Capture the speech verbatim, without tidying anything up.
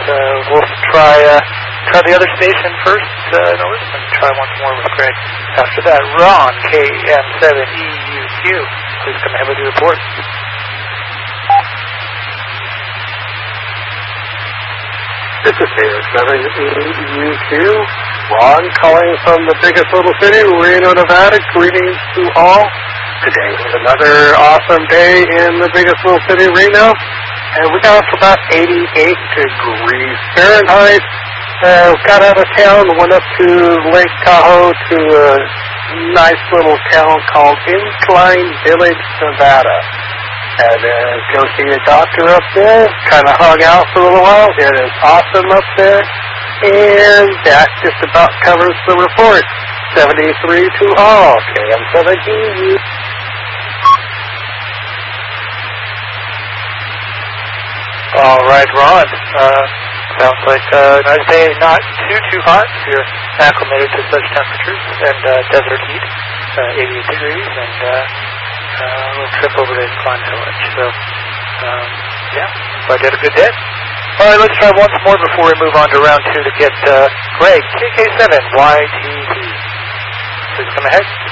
uh, we'll try uh, try the other station first, uh, no, and try once more with Greg. After that, Ron, K M seven E U Q. Please come ahead with your report. This is K M seven E U Q. Ron calling from the biggest little city, Reno, Nevada. Greetings to all. Today was another awesome day in the biggest little city, Reno. And we got to about eighty-eight degrees Fahrenheit. Uh, got out of town, went up to Lake Tahoe to a nice little town called Incline Village, Nevada. And uh, go see a doctor up there, kind of hung out for a little while. It is awesome up there. And that just about covers the report. seventy-three to all. K M seven E U. All right, Ron. Uh, sounds like a nice day, not too, too hot. You're acclimated to such temperatures and uh, desert heat, uh, eighty-eight degrees, and uh, uh, we'll trip over to Incline Village. So, um, yeah, glad you had a good day. All right, let's try once more before we move on to round two to get uh, Greg, K K seven Y T T. Please come ahead.